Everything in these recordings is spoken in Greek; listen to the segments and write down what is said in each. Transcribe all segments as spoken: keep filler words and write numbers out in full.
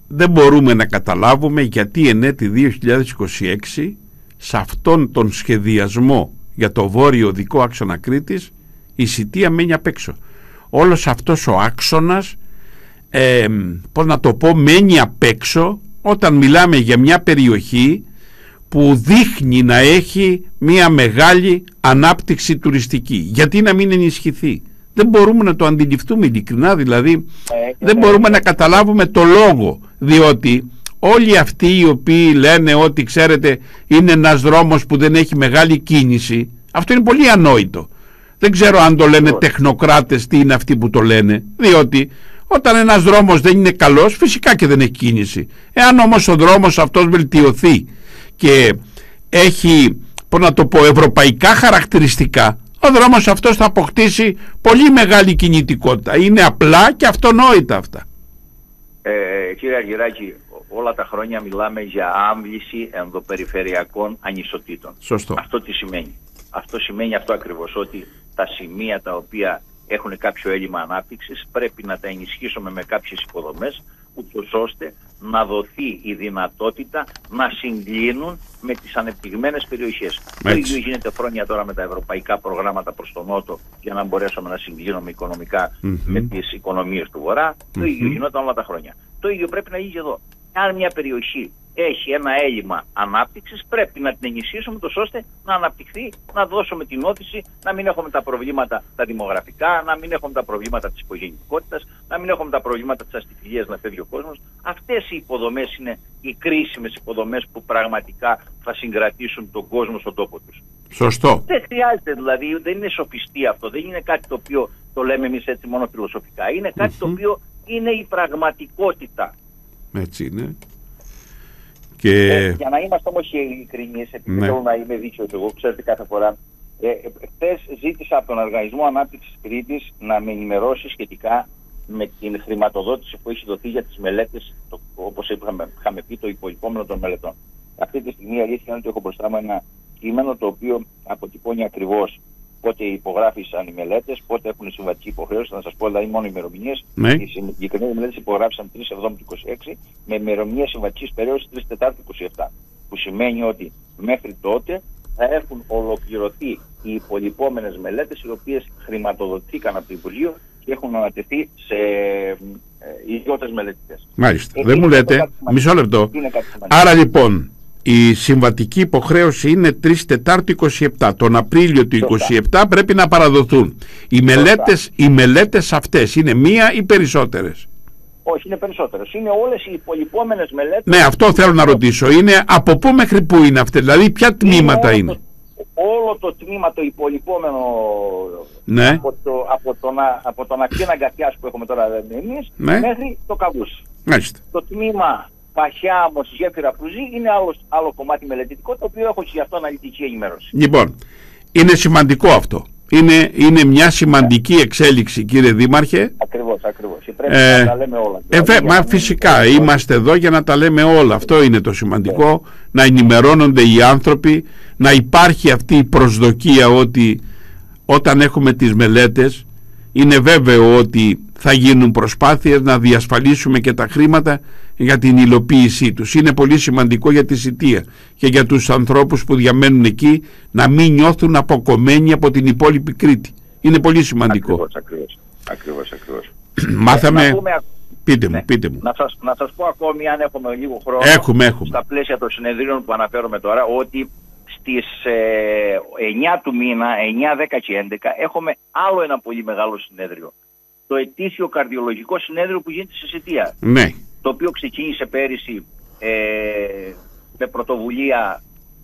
δεν μπορούμε να καταλάβουμε γιατί εν έτη δύο χιλιάδες είκοσι έξι σε αυτόν τον σχεδιασμό για το βόρειο οδικό άξονα Κρήτης η Σιτία μένει απ' έξω. Όλος αυτός ο άξονας, ε, πώς να το πω, μένει απ' έξω όταν μιλάμε για μια περιοχή που δείχνει να έχει μια μεγάλη ανάπτυξη τουριστική. Γιατί να μην ενισχυθεί? Δεν μπορούμε να το αντιληφθούμε ειλικρινά, δηλαδή ε, δεν μπορούμε να καταλάβουμε το λόγο, διότι όλοι αυτοί οι οποίοι λένε ότι ξέρετε είναι ένας δρόμος που δεν έχει μεγάλη κίνηση, αυτό είναι πολύ ανόητο. Δεν ξέρω αν το λένε τεχνοκράτες, τι είναι αυτοί που το λένε, διότι όταν ένας δρόμος δεν είναι καλός φυσικά και δεν έχει κίνηση. Εάν όμως ο δρόμος αυτός βελτιωθεί και έχει, πώς να το πω, ευρωπαϊκά χαρακτηριστικά, ο δρόμος αυτός θα αποκτήσει πολύ μεγάλη κινητικότητα. Είναι απλά και αυτονόητα αυτά. Ε, κύριε Αργυράκη, όλα τα χρόνια μιλάμε για άμβληση ενδοπεριφερειακών ανισοτήτων. Σωστό. Αυτό τι σημαίνει? Αυτό σημαίνει αυτό ακριβώς, ότι τα σημεία τα οποία έχουν κάποιο έλλειμμα ανάπτυξης πρέπει να τα ενισχύσουμε με κάποιες υποδομές, ούτως ώστε να δοθεί η δυνατότητα να συγκλίνουν με τις ανεπτυγμένες περιοχές. Το ίδιο γίνεται χρόνια τώρα με τα ευρωπαϊκά προγράμματα προς τον Νότο, για να μπορέσουμε να συγκλίνουμε οικονομικά mm-hmm. με τις οικονομίες του Βορρά. Mm-hmm. Το ίδιο γινόταν όλα τα χρόνια. Το ίδιο πρέπει να γίνει και εδώ. Αν μια περιοχή έχει ένα έλλειμμα ανάπτυξης, πρέπει να την ενισχύσουμε τόσο ώστε να αναπτυχθεί, να δώσουμε την όθηση, να μην έχουμε τα προβλήματα τα δημογραφικά, να μην έχουμε τα προβλήματα της υπογεννητικότητας, να μην έχουμε τα προβλήματα της αστιφιλίας να φεύγει ο κόσμος. Αυτές οι υποδομές είναι οι κρίσιμες υποδομές που πραγματικά θα συγκρατήσουν τον κόσμο στον τόπο τους. Σωστό. Δεν χρειάζεται δηλαδή, δεν είναι σοφιστή αυτό, δεν είναι κάτι το οποίο το λέμε εμείς έτσι μόνο φιλοσοφικά. Είναι κάτι mm-hmm. το οποίο είναι η πραγματικότητα. Έτσι είναι. Και... Ε, για να είμαστε όμως και ειλικρινείς, επειδή ναι. θέλω να είμαι δίκαιος εγώ, ξέρετε κάθε φορά, ε, ε, χθες ζήτησα από τον Οργανισμό Ανάπτυξης Κρήτης να με ενημερώσει σχετικά με την χρηματοδότηση που έχει δοθεί για τις μελέτες, το, όπως είχαμε, είχαμε πει, το υπολοιπόμενο των μελετών. Αυτή τη στιγμή η αλήθεια είναι ότι έχω μπροστά μου ένα κείμενο το οποίο αποτυπώνει ακριβώς πότε υπογράφησαν οι μελέτες, πότε έχουν συμβατική υποχρέωση. Να σας πω δηλαδή μόνο ημερομηνίες. Ναι. Οι συγκεκριμένες μελέτες υπογράφησαν τρεις Εβδόμου του είκοσι έξι με ημερομηνία συμβατικής περίοδος τρεις Τετάρτου του είκοσι επτά. Που σημαίνει ότι μέχρι τότε θα έχουν ολοκληρωθεί οι υπολοιπόμενες μελέτες, οι οποίες χρηματοδοτήθηκαν από το Υπουργείο και έχουν ανατεθεί σε ε, ιδιώτες μελετητές. Μάλιστα. Ε, Δεν μου λέτε, μισό λεπτό. Άρα λοιπόν, η συμβατική υποχρέωση είναι τρεις Τετάρτου είκοσι επτά. Τον Απρίλιο του είκοσι επτά πρέπει να παραδοθούν. Οι μελέτες, οι μελέτες αυτές είναι μία ή περισσότερες? Όχι, είναι περισσότερες. Είναι όλες οι υπολοιπόμενες μελέτες. Ναι, αυτό θέλω να ρωτήσω. Είναι από πού μέχρι πού είναι αυτές? Δηλαδή ποια τμήματα είναι? είναι? Το, όλο το τμήμα το υπολοιπόμενο ναι. από, το, από, τον, από τον ακτίνα Γκαθιάς που έχουμε τώρα εμείς ναι. μέχρι το Καβούς. Μάλιστα. Το τμήμα Παχιά, όμως, Γέφυρα, Φρουζή είναι άλλο, άλλο κομμάτι μελετητικό, το οποίο έχω και γι' αυτό αναλυτική ενημέρωση. Λοιπόν, είναι σημαντικό αυτό. Είναι, είναι μια σημαντική εξέλιξη, κύριε Δήμαρχε. Ακριβώς, ακριβώς. Πρέπει ε, να τα λέμε όλα. Ε, δηλαδή, μα φυσικά είναι είμαστε εδώ για να τα λέμε όλα. Αυτό είναι το σημαντικό. Yeah. Να ενημερώνονται οι άνθρωποι, να υπάρχει αυτή η προσδοκία ότι όταν έχουμε τις μελέτες είναι βέβαιο ότι θα γίνουν προσπάθειες να διασφαλίσουμε και τα χρήματα για την υλοποίησή τους. Είναι πολύ σημαντικό για τη Σιτία και για τους ανθρώπους που διαμένουν εκεί να μην νιώθουν αποκομμένοι από την υπόλοιπη Κρήτη. Είναι πολύ σημαντικό. Ακριβώς, ακριβώς. ακριβώς, ακριβώς. Μάθαμε... Ε, πούμε... Πείτε μου, ναι. πείτε μου. Να σας, να σας πω ακόμη, αν έχουμε λίγο χρόνο, έχουμε, έχουμε. στα πλαίσια των συνεδρίων που αναφέρομαι τώρα, ότι στις ε, εννιά του μήνα, εννιά, δέκα και έντεκα, έχουμε άλλο ένα πολύ μεγάλο συνέδριο. Το ετήσιο καρδιολογικό συνέδριο που γίνεται στη Σιτία. Ναι. Το οποίο ξεκίνησε πέρυσι ε, με πρωτοβουλία,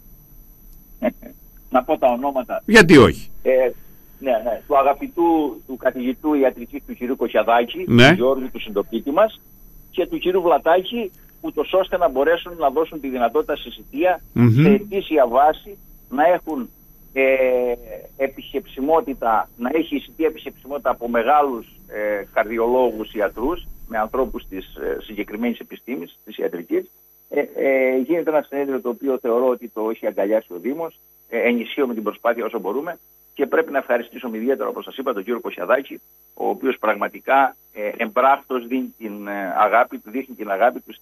να πω τα ονόματα. Γιατί όχι. Ε, ναι, ναι, του αγαπητού του καθηγητού ιατρικής του κ. Κοσιαδάκη, ναι. του Γιώργου, του συντοπίτη μας, και του κ. Βλατάκη, ούτως ώστε να μπορέσουν να δώσουν τη δυνατότητα στη Σιτία mm-hmm. σε ετήσια βάση να έχουν ε, επισκεψιμότητα, να έχει η Σιτία επισκεψιμότητα από μεγάλους ε, καρδιολόγους ιατρούς, με ανθρώπους της ε, συγκεκριμένης επιστήμης, της ιατρικής. Ε, ε, γίνεται ένα συνέδριο το οποίο θεωρώ ότι το έχει αγκαλιάσει ο Δήμος, ε, ενισχύουμε την προσπάθεια όσο μπορούμε και πρέπει να ευχαριστήσουμε ιδιαίτερα, όπως σας είπα, τον κύριο Κοσιαδάκη, ο οποίος πραγματικά ε, εμπράκτος δίνει την, ε, αγάπη, δείχνει την αγάπη του